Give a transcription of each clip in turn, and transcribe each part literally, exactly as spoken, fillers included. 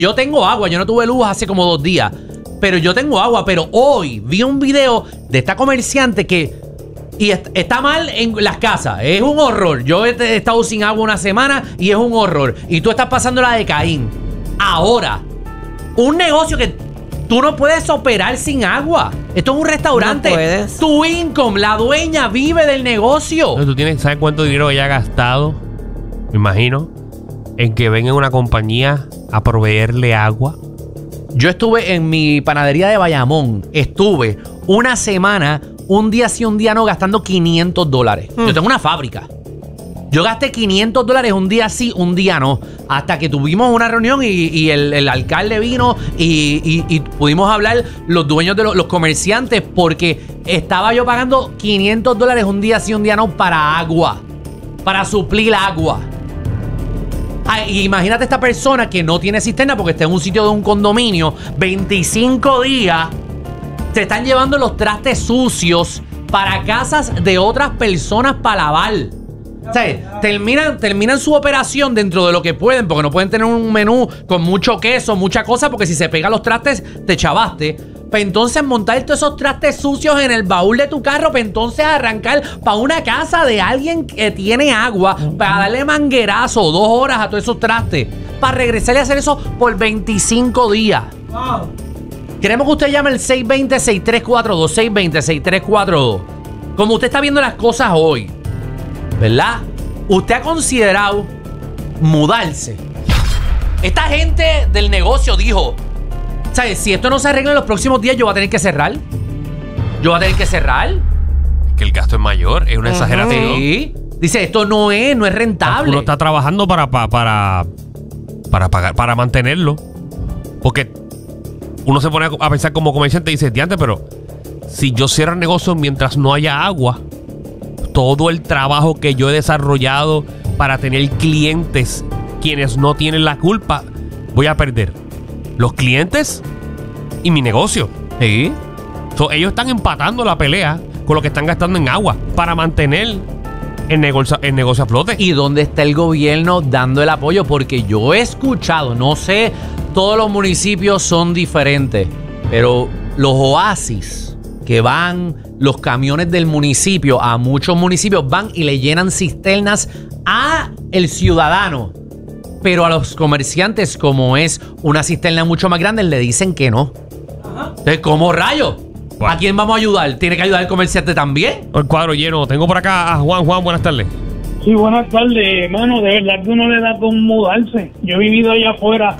Yo tengo agua, yo no tuve luz hace como dos días, pero yo tengo agua. Pero hoy vi un video de esta comerciante que y est está mal en las casas. Es un horror. Yo he, he estado sin agua una semana y es un horror. Y tú estás pasando la de Caín. Ahora, un negocio que tú no puedes operar sin agua. Esto es un restaurante. No puedes. Tu income, la dueña vive del negocio. ¿Tú tienes, sabes cuánto dinero ella ha gastado? Me imagino. En que venga una compañía a proveerle agua. Yo estuve en mi panadería de Bayamón. Estuve una semana, un día sí, un día no, gastando quinientos dólares. Mm. Yo tengo una fábrica. Yo gasté quinientos dólares un día sí, un día no. Hasta que tuvimos una reunión y, y el, el alcalde vino y, y, y pudimos hablar los dueños de los, los comerciantes, porque estaba yo pagando quinientos dólares un día sí, un día no para agua. Para suplir agua. Ay, imagínate esta persona que no tiene cisterna porque está en un sitio de un condominio. veinticinco días se están llevando los trastes sucios para casas de otras personas para lavar. O sea, terminan, terminan su operación dentro de lo que pueden, porque no pueden tener un menú con mucho queso, mucha cosa, porque si se pegan los trastes, te chavaste. Para entonces montar todos esos trastes sucios en el baúl de tu carro, para entonces arrancar para una casa de alguien que tiene agua, para darle manguerazo dos horas a todos esos trastes, para regresar y hacer eso por veinticinco días. Wow. Queremos que usted llame al seis dos cero, seis tres cuatro dos, seis dos cero, seis tres cuatro dos. Como usted está viendo las cosas hoy, ¿verdad? Usted ha considerado mudarse. Esta gente del negocio dijo, ¿sabes? Si esto no se arregla en los próximos días, yo voy a tener que cerrar. Yo voy a tener que cerrar. Es que el gasto es mayor, es una uh-huh. exageración. Sí. Dice, esto no es, no es rentable. Uno está trabajando para, para, para, para pagar, para mantenerlo. Porque uno se pone a pensar como comerciante y dice, diante, pero si yo cierro el negocio mientras no haya agua, todo el trabajo que yo he desarrollado para tener clientes quienes no tienen la culpa, voy a perder los clientes y mi negocio. Sí. So, ellos están empatando la pelea con lo que están gastando en agua para mantener el negocio, el negocio a flote. ¿Y dónde está el gobierno dando el apoyo? Porque yo he escuchado, no sé, todos los municipios son diferentes, pero los oasis que van, los camiones del municipio, a muchos municipios van y le llenan cisternas a el ciudadano. Pero a los comerciantes, como es una cisterna mucho más grande, le dicen que no. Ajá. Entonces, ¿cómo rayos? Bueno. ¿A quién vamos a ayudar? ¿Tiene que ayudar el comerciante también? El cuadro lleno. Tengo por acá a Juan. Juan, buenas tardes. Sí, buenas tardes, hermano. De verdad que uno le da con mudarse. Yo he vivido allá afuera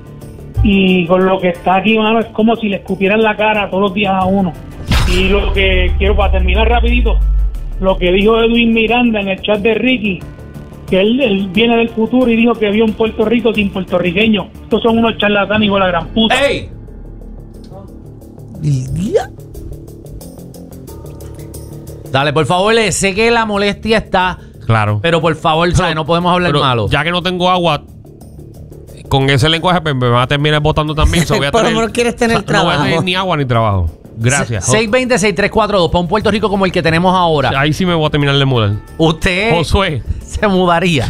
y con lo que está aquí, hermano, es como si le escupieran la cara todos los días a uno. Y lo que quiero, para terminar rapidito, lo que dijo Edwin Miranda en el chat de Ricky, que él, él viene del futuro y dijo que vio un Puerto Rico sin puertorriqueños. Estos son unos charlatanes igual a la gran puta. ¡Ey! Dale, por favor, sé que la molestia está. Claro. Pero por favor, pero, ¿sabes? No podemos hablar malo. Ya que no tengo agua, con ese lenguaje pues, me va a terminar votando también. So, voy a Por lo tener, menos quieres tener o sea, trabajo. No voy a tener ni agua ni trabajo. Gracias. seis dos cero, seis tres cuatro dos para un Puerto Rico como el que tenemos ahora. Ahí sí me voy a terminar de mudar. Usted Josué se mudaría.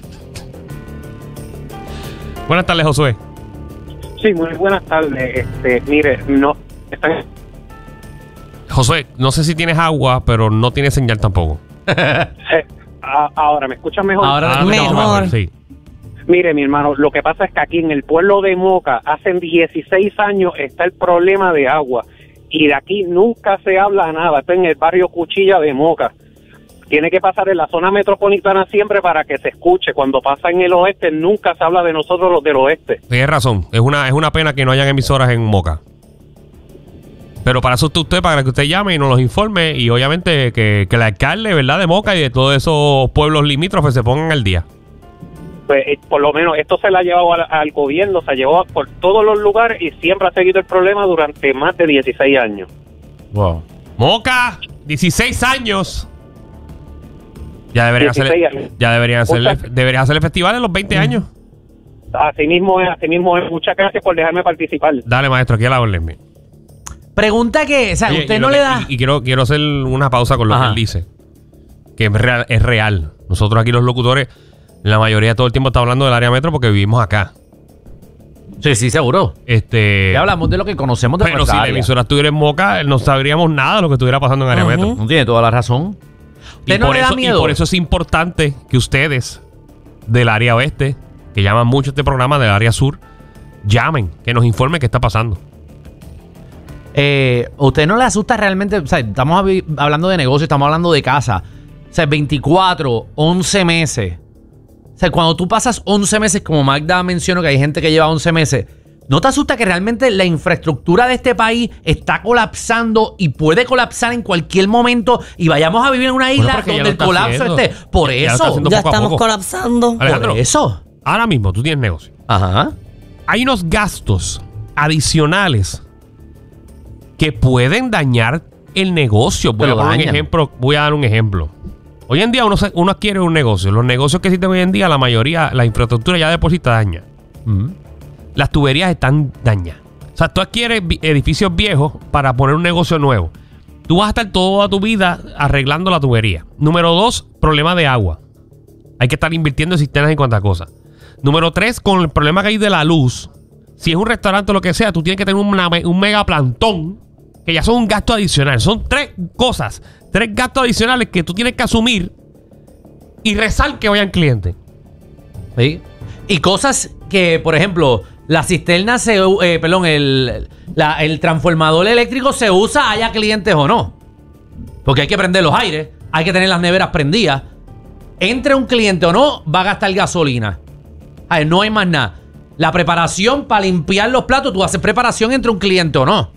Buenas tardes, Josué. Sí, muy buenas tardes. Este, mire, no están... Josué, no sé si tienes agua, pero no tienes señal tampoco. eh, a, ahora, ¿me escuchan mejor? Ahora ah, mejor. mejor. Sí. Mire, mi hermano, lo que pasa es que aquí en el pueblo de Moca, hace dieciséis años está el problema de agua. Y de aquí nunca se habla nada. Esto en el barrio Cuchilla de Moca. Tiene que pasar en la zona metropolitana siempre para que se escuche. Cuando pasa en el oeste, nunca se habla de nosotros los del oeste. Tienes razón. Es una, es una pena que no hayan emisoras en Moca. Pero para eso está usted, para que usted llame y nos los informe. Y obviamente que, que el alcalde, ¿verdad?, de Moca y de todos esos pueblos limítrofes se pongan al día. Pues eh, por lo menos esto se le ha llevado al, al gobierno, se ha llevado por todos los lugares y siempre ha seguido el problema durante más de dieciséis años. Wow. Moca, dieciséis años. Ya deberían hacer, años. ya deberían hacer, Muchas, deberían hacer el festival en los veinte años. Así mismo es, así mismo es. Muchas gracias por dejarme participar. Dale, maestro, aquí a la orden. Pregunta que, o sea, Oye, usted y no que, le da... Y, y quiero, quiero hacer una pausa con lo Ajá. que él dice. Que es real, es real. Nosotros aquí los locutores, la mayoría de todo el tiempo está hablando del área metro porque vivimos acá. Sí, sí, seguro. Este, Ya hablamos de lo que conocemos de pero si nuestra la área. emisora estuviera en Moca, no sabríamos nada de lo que estuviera pasando en área Ujú. metro. No tiene toda la razón. Y ¿Usted no por, le da eso, y miedo? por eso es importante que ustedes del área oeste, que llaman mucho este programa del área sur, llamen, que nos informen qué está pasando. Eh, ¿Usted no le asusta realmente? O sea, estamos habi- hablando de negocio, estamos hablando de casa. O sea, veinticuatro, once meses. O sea, cuando tú pasas once meses, como Magda mencionó que hay gente que lleva once meses, ¿no te asusta que realmente la infraestructura de este país está colapsando y puede colapsar en cualquier momento y vayamos a vivir en una Bueno, isla porque ya donde lo el está colapso haciendo. esté? Por Ya lo está eso. haciendo Ya poco a estamos poco. colapsando. Alejandro, Por eso. ahora mismo tú tienes negocio. Ajá. Hay unos gastos adicionales que pueden dañar el negocio. Voy Pero a poner un dañan. ejemplo. Voy a dar un ejemplo. Hoy en día uno, se- uno adquiere un negocio. Los negocios que existen hoy en día, la mayoría, la infraestructura ya de por sí está dañada. Mm. Las tuberías están dañadas. O sea, tú adquieres vi- edificios viejos para poner un negocio nuevo. Tú vas a estar toda tu vida arreglando la tubería. Número dos, problema de agua. Hay que estar invirtiendo en sistemas y cuantas cosas. Número tres, con el problema que hay de la luz. Si es un restaurante o lo que sea, tú tienes que tener una me- un mega plantón, que ya son un gasto adicional. Son tres cosas, tres gastos adicionales que tú tienes que asumir y rezar que vayan clientes. Sí. Y cosas que, por ejemplo, la cisterna se, eh, perdón, el, la- el transformador eléctrico se usa, haya clientes o no. Porque hay que prender los aires, hay que tener las neveras prendidas. Entre un cliente o no, va a gastar gasolina. A ver, no hay más nada. La preparación para limpiar los platos, tú haces preparación entre un cliente o no.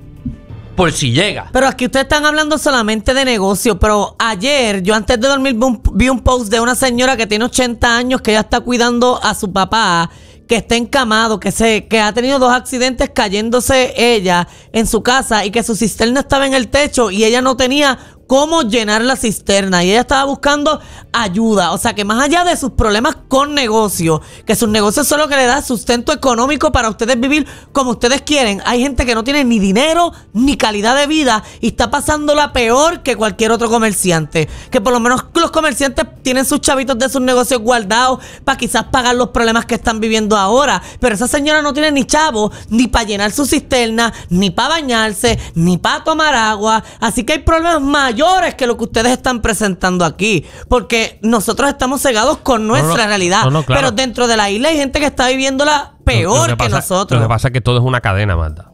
Por si llega. Pero aquí ustedes están hablando solamente de negocio. Pero ayer, yo antes de dormir vi un, vi un post de una señora que tiene ochenta años, que ella está cuidando a su papá, que está encamado, que se que ha tenido dos accidentes cayéndose ella en su casa y que su cisterna estaba en el techo y ella no tenía cómo llenar la cisterna y ella estaba buscando ayuda. O sea, que más allá de sus problemas con negocio, que sus negocios son lo que le da sustento económico para ustedes vivir como ustedes quieren, hay gente que no tiene ni dinero ni calidad de vida y está pasándola peor que cualquier otro comerciante. Que por lo menos los comerciantes tienen sus chavitos de sus negocios guardados para quizás pagar los problemas que están viviendo ahora. Pero esa señora no tiene ni chavo, ni para llenar su cisterna, ni para bañarse, ni para tomar agua. Así que hay problemas mayores que lo que ustedes están presentando aquí. Porque nosotros estamos cegados con nuestra No, no, realidad. no, no, claro. Pero dentro de la isla hay gente que está viviéndola peor Lo- lo que, pasa- nosotros. Lo que pasa es que todo es una cadena, Marta.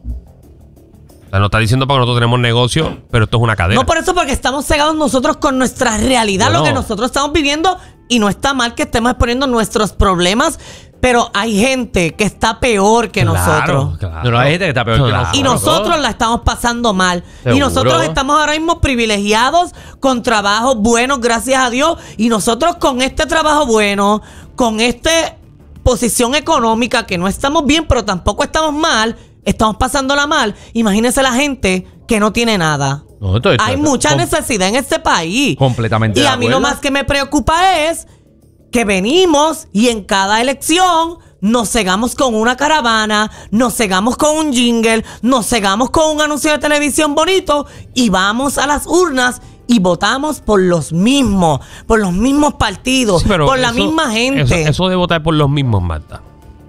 O sea, no está diciendo porque nosotros tenemos negocio, pero esto es una cadena. No por eso, porque estamos cegados nosotros con nuestra realidad, Bueno. lo que nosotros estamos viviendo, y no está mal que estemos exponiendo nuestros problemas, pero hay gente que está peor que Claro, nosotros. claro. No, hay gente que está peor que Claro. nosotros. Y nosotros la estamos pasando mal. Seguro. Y nosotros estamos ahora mismo privilegiados con trabajos buenos, gracias a Dios. Y nosotros con este trabajo bueno, con esta posición económica que no estamos bien, pero tampoco estamos mal, estamos pasándola mal. Imagínense la gente que no tiene nada. No, esto- esto- Hay esto- mucha com- necesidad en este país. Completamente Y de a mí lo acuerdo. más que me preocupa es que venimos y en cada elección nos cegamos con una caravana, nos cegamos con un jingle, nos cegamos con un anuncio de televisión bonito y vamos a las urnas y votamos por los mismos, por los mismos partidos, Sí, pero por la eso- misma gente. Eso, eso de votar por los mismos, Marta.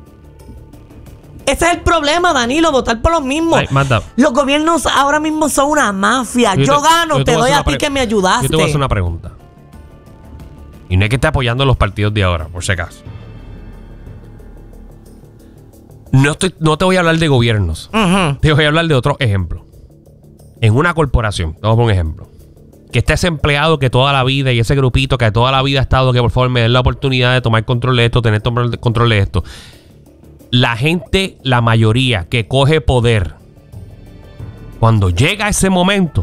Ese es el problema, Danilo, votar por los mismos. Ay, Marta. Los gobiernos ahora mismo son una mafia. Yo, gano, yo te, voy doy hacer a una ti pre- que me ayudaste. Yo te voy a hacer una pregunta. Y no es que esté apoyando a los partidos de ahora, por si acaso. No, estoy, no te voy a hablar de gobiernos. Ujú. Te voy a hablar de otro ejemplo. En una corporación, vamos a poner un ejemplo. Que está ese empleado que toda la vida y ese grupito que toda la vida ha estado, que por favor me den la oportunidad de tomar control de esto, tener tom- control de esto. La gente, la mayoría que coge poder, cuando llega ese momento,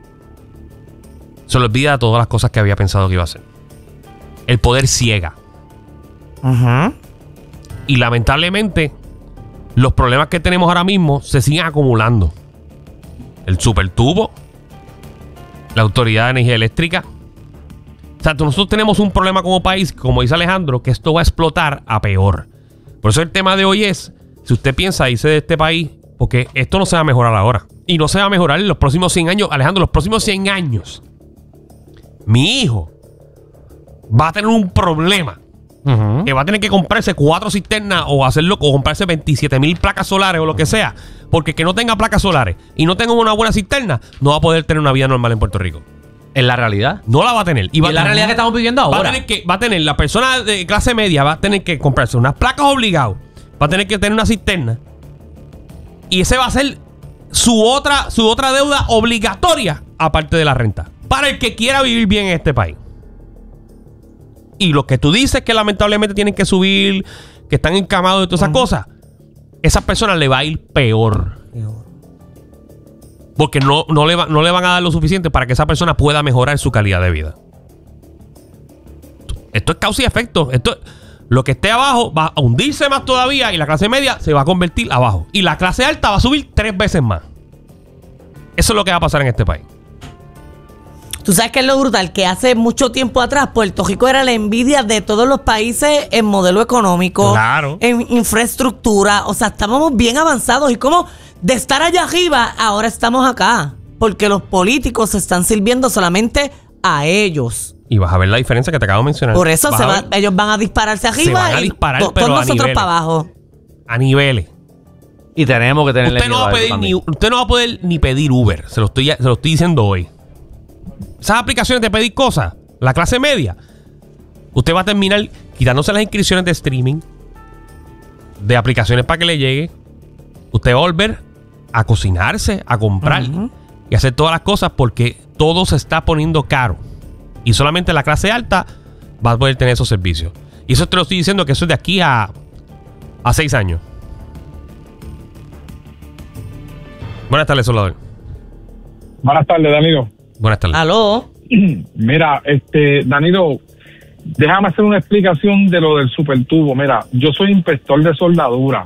se le olvida de todas las cosas que había pensado que iba a hacer. El poder ciega. Ujú. Y lamentablemente, los problemas que tenemos ahora mismo se siguen acumulando. El supertubo, la Autoridad de Energía Eléctrica. O sea, nosotros tenemos un problema como país, como dice Alejandro, que esto va a explotar a peor. Por eso el tema de hoy es, si usted piensa irse de este país, porque esto no se va a mejorar ahora. Y no se va a mejorar en los próximos cien años. Alejandro, los próximos cien años, mi hijo va a tener un problema Ujú. que va a tener que comprarse cuatro cisternas o hacerlo o comprarse veintisiete mil placas solares o lo que sea, porque que no tenga placas solares y no tenga una buena cisterna, no va a poder tener una vida normal en Puerto Rico. En la realidad. No la va a tener. Y va es a la tener- realidad que estamos viviendo Va a, ahora. tener que, va a tener la persona de clase media, va a tener que comprarse unas placas obligadas, va a tener que tener una cisterna. Y ese va a ser su otra, su otra deuda obligatoria, aparte de la renta, para el que quiera vivir bien en este país. Y lo que tú dices que lamentablemente tienen que subir, que están encamados y todas esas cosas, esas personas le va a ir peor. Porque no, no, le va- no le van a dar lo suficiente para que esa persona pueda mejorar su calidad de vida. Esto es causa y efecto. Esto, lo que esté abajo va a hundirse más todavía y la clase media se va a convertir abajo. Y la clase alta va a subir tres veces más. Eso es lo que va a pasar en este país. Tú sabes que es lo brutal, que hace mucho tiempo atrás Puerto Rico era la envidia de todos los países en modelo económico, Claro. en infraestructura. O sea, estábamos bien avanzados y como de estar allá arriba, ahora estamos acá. Porque los políticos se están sirviendo solamente a ellos. Y vas a ver la diferencia que te acabo de mencionar. Por eso Vas se a va- ver ellos van a dispararse arriba van a y disparar, to- pero todos a nosotros niveles. para abajo. a niveles. Y tenemos que tenerle Usted no, miedo va a a eso pedir ni, también. usted no va a poder ni pedir Uber. Se lo estoy, se lo estoy diciendo hoy. Esas aplicaciones de pedir cosas, la clase media, usted va a terminar quitándose las inscripciones de streaming, de aplicaciones para que le llegue. Usted va a volver a cocinarse, a comprar y hacer todas las cosas porque todo se está poniendo caro. Y solamente la clase alta va a poder tener esos servicios. Y eso te lo estoy diciendo que eso es de aquí a, a seis años. Buenas tardes, soldador. Buenas tardes, Danilo. Buenas tardes. ¿Aló? Mira, este, Danilo, déjame hacer una explicación de lo del supertubo. Mira, yo soy inspector de soldadura.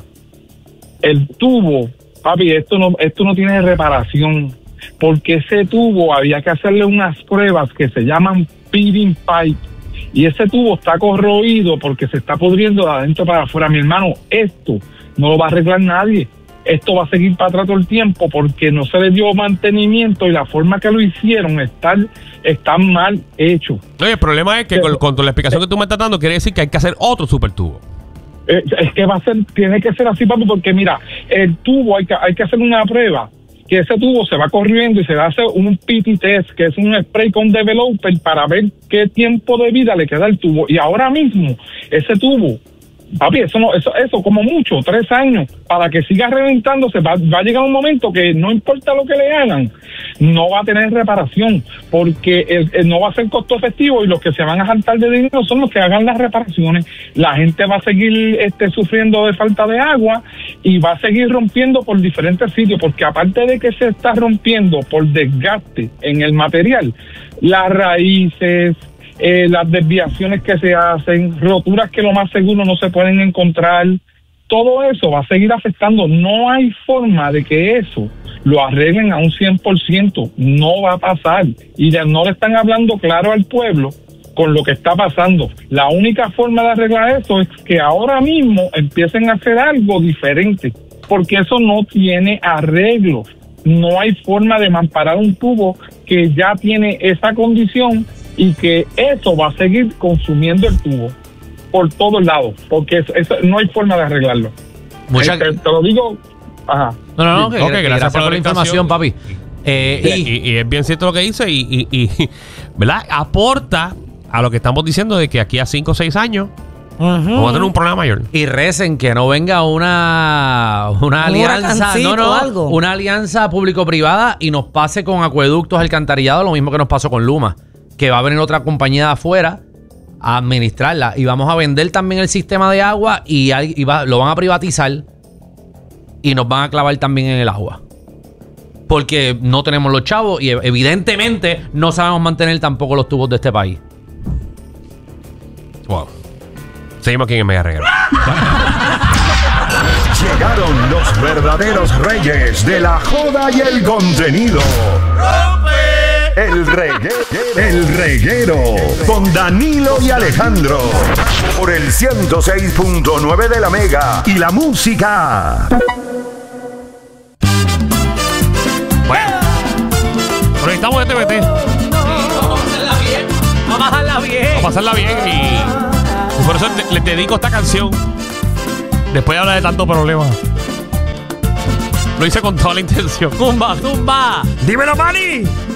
El tubo, papi, esto no, esto no tiene reparación, porque ese tubo había que hacerle unas pruebas que se llaman pitting pipe, y ese tubo está corroído porque se está pudriendo de adentro para afuera. Mi hermano, esto no lo va a arreglar nadie. Esto va a seguir para atrás todo el tiempo porque no se le dio mantenimiento y la forma que lo hicieron está, está mal hecho. Oye, el problema es que con, con la explicación que tú me estás dando, quiere decir que hay que hacer otro super tubo. Eh, es que va a ser, tiene que ser así, papi, porque mira, el tubo hay que, hay que hacer una prueba, que ese tubo se va corriendo y se va a hacer un P T test, que es un spray con developer para ver qué tiempo de vida le queda al tubo. Y ahora mismo, ese tubo, papi, eso no, eso, eso como mucho, tres años, para que siga reventándose, va, va a llegar un momento que no importa lo que le hagan, no va a tener reparación, porque el, el no va a ser costo efectivo y los que se van a saltar de dinero son los que hagan las reparaciones. La gente va a seguir este, sufriendo de falta de agua y va a seguir rompiendo por diferentes sitios, porque aparte de que se está rompiendo por desgaste en el material, las raíces, Eh, las desviaciones que se hacen, roturas que lo más seguro no se pueden encontrar, todo eso va a seguir afectando. No hay forma de que eso lo arreglen a un cien por ciento, no va a pasar, y de, no le están hablando claro al pueblo con lo que está pasando. La única forma de arreglar eso es que ahora mismo empiecen a hacer algo diferente, porque eso no tiene arreglo. No hay forma de mamparar un tubo que ya tiene esa condición y que eso va a seguir consumiendo el tubo por todos lados, porque eso, eso no hay forma de arreglarlo. Muchas Eh, te, te lo digo, ajá. No, no, no, que, Ok, que gracias gracias, por la por la información, papi. Eh, Y, y- y- y es bien cierto lo que dice y, y- y, ¿verdad? Aporta a lo que estamos diciendo de que aquí a cinco o seis años vamos a tener un problema mayor. Y recen que no venga una, una Un alianza, huracancito no, no, o algo. una alianza público-privada y nos pase con acueductos alcantarillados, lo mismo que nos pasó con Luma, que va a venir otra compañía de afuera a administrarla y vamos a vender también el sistema de agua y, hay- y va- lo van a privatizar y nos van a clavar también en el agua. Porque no tenemos los chavos y evidentemente no sabemos mantener tampoco los tubos de este país. Wow. Seguimos aquí en el Mega Reguero. Llegaron los verdaderos reyes de la joda y el contenido. El reguero, el reguero con Danilo y Alejandro por el ciento seis punto nueve de la Mega y la música. Bueno, conectamos de T V T. Vamos a pasarla bien. Vamos a pasarla bien. Vamos a pasarla bien Y por eso le- les dedico esta canción. Después de hablar de tantos problemas. Lo hice con toda la intención. ¡Zumba, zumba! ¡Dímelo, Manny!